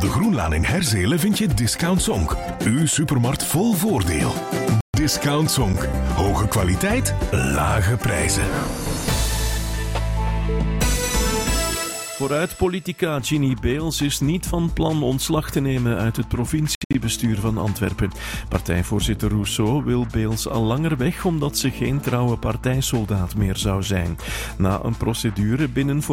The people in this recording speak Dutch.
de Groenlaan in Herzelen vind je Discount Zonk. Uw supermarkt vol voordeel. Discount Zonk. Hoge kwaliteit, lage prijzen. Vooruit-politica Ginny Beels is niet van plan ontslag te nemen uit het provinciebestuur van Antwerpen. Partijvoorzitter Rousseau wil Beels al langer weg omdat ze geen trouwe partijsoldaat meer zou zijn. Na een procedure binnen